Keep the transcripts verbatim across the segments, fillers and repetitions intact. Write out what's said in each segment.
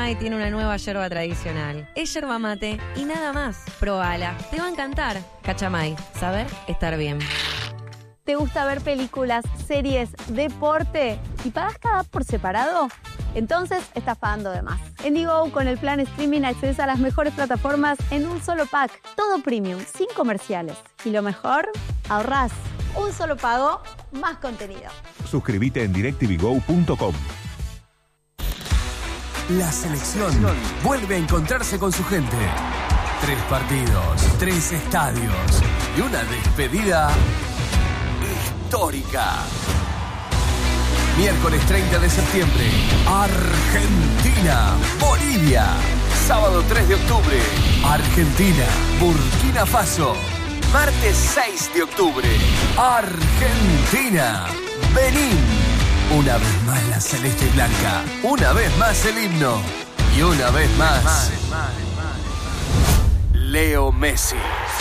Cachamay tiene una nueva yerba tradicional. Es yerba mate y nada más. Probala, te va a encantar. Cachamay, saber estar bien. ¿Te gusta ver películas, series, deporte y pagas cada por separado? Entonces estás pagando de más. En Digo, con el plan streaming accedes a las mejores plataformas en un solo pack. Todo premium, sin comerciales. Y lo mejor, ahorrás. Un solo pago, más contenido. Suscríbete en directvgo punto com. La selección vuelve a encontrarse con su gente. Tres partidos, tres estadios y una despedida histórica. Miércoles treinta de septiembre, Argentina, Bolivia. Sábado tres de octubre, Argentina, Burkina Faso. Martes seis de octubre, Argentina, Benín. Una vez más la celeste y blanca, una vez más el himno y una vez más Leo Messi.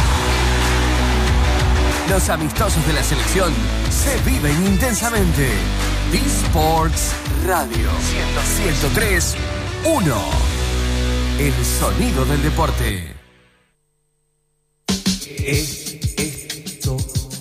Los amistosos de la selección se viven intensamente. D-Sports Radio ciento tres punto uno. El sonido del deporte. Esto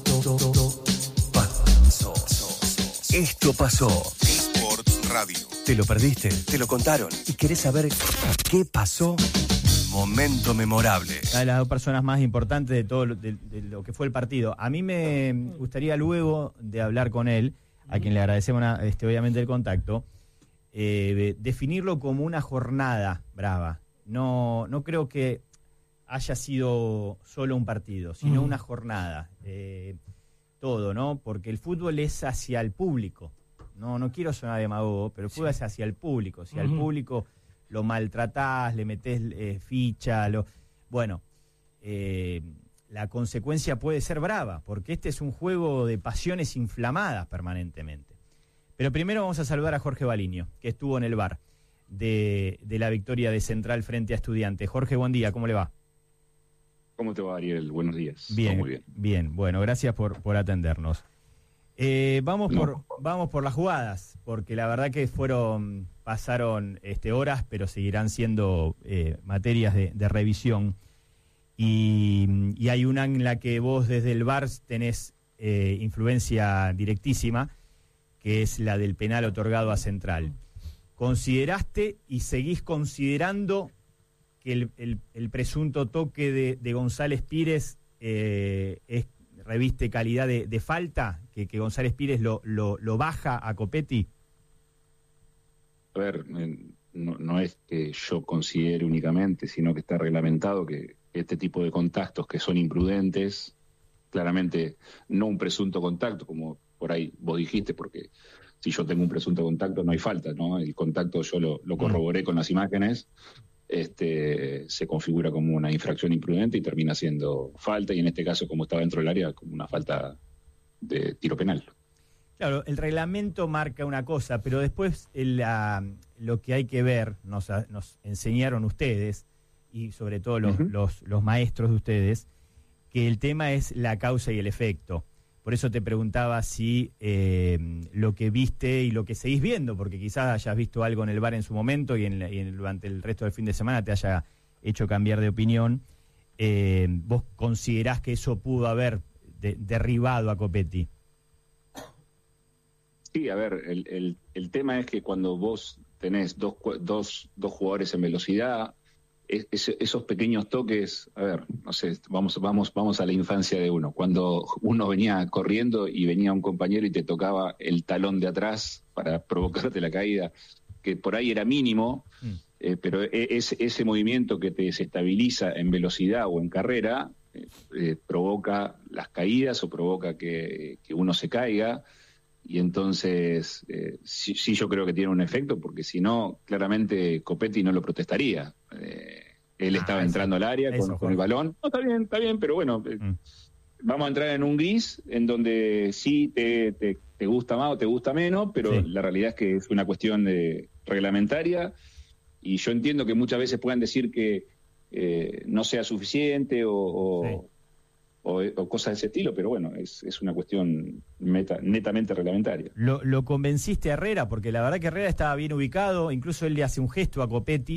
pasó. Esto pasó. D-Sports Radio. ¿Te lo perdiste? ¿Te lo contaron? ¿Y querés saber qué pasó? Momento memorable. Una de las dos personas más importantes de todo lo, de, de lo que fue el partido. A mí me gustaría, luego de hablar con él, a quien le agradecemos una, este, obviamente el contacto, eh, definirlo como una jornada brava. No, no creo que haya sido solo un partido, sino uh-huh. una jornada. Eh, todo, ¿no? Porque el fútbol es hacia el público. No, no quiero sonar demagogo, pero el fútbol sí. es hacia el público. Si uh-huh. al público lo maltratás, le metés eh, ficha, lo... bueno, eh, la consecuencia puede ser brava, porque este es un juego de pasiones inflamadas permanentemente. Pero primero vamos a saludar a Jorge Baliño, que estuvo en el V A R de, de la victoria de Central frente a Estudiantes. Jorge, buen día, ¿cómo le va? ¿Cómo te va, Ariel? Buenos días. Bien, muy bien. Bien, bueno, gracias por, por atendernos. Eh, vamos no. por vamos por las jugadas, porque la verdad que fueron pasaron este, horas, pero seguirán siendo eh, materias de, de revisión. Y, y hay una en la que vos desde el V A R tenés eh, influencia directísima, que es la del penal otorgado a Central. ¿Consideraste y seguís considerando que el, el, el presunto toque de, de González Pires eh, es reviste calidad de, de falta, que, que González Pires lo, lo, lo baja a Copetti? A ver, no, no es que yo considere únicamente, sino que está reglamentado que este tipo de contactos que son imprudentes, claramente no un presunto contacto, como por ahí vos dijiste, porque si yo tengo un presunto contacto no hay falta, ¿no? El contacto yo lo, lo corroboré con las imágenes, este se configura como una infracción imprudente y termina siendo falta, y en este caso, como estaba dentro del área, como una falta de tiro penal. Claro, el reglamento marca una cosa, pero después el, la, lo que hay que ver, nos, nos enseñaron ustedes, y sobre todo los, uh-huh. los, los maestros de ustedes, que el tema es la causa y el efecto. Por eso te preguntaba si eh, lo que viste y lo que seguís viendo, porque quizás hayas visto algo en el V A R en su momento y, en, y en, durante el resto del fin de semana te haya hecho cambiar de opinión, eh, ¿vos considerás que eso pudo haber de, derribado a Copetti? Sí, a ver, el, el, el tema es que cuando vos tenés dos, dos, dos jugadores en velocidad, es, es, esos pequeños toques, a ver, no sé, vamos, vamos, vamos a la infancia de uno. Cuando uno venía corriendo y venía un compañero y te tocaba el talón de atrás para provocarte la caída, que por ahí era mínimo, mm. eh, pero es, ese movimiento que te desestabiliza en velocidad o en carrera, eh, eh, provoca las caídas o provoca que, que uno se caiga. Y entonces, eh, sí, sí yo creo que tiene un efecto, porque si no, claramente Copetti no lo protestaría. Eh, él ah, estaba eso, entrando al área eso, con, con el balón. No, está bien, está bien, pero bueno, eh, mm. vamos a entrar en un gris en donde sí te, te, te gusta más o te gusta menos, pero sí. La realidad es que es una cuestión de, reglamentaria, y yo entiendo que muchas veces puedan decir que eh, no sea suficiente o... o sí. O, o cosas de ese estilo, pero bueno, es, es una cuestión meta, netamente reglamentaria. Lo, lo convenciste a Herrera, porque la verdad que Herrera estaba bien ubicado, incluso él le hace un gesto a Copetti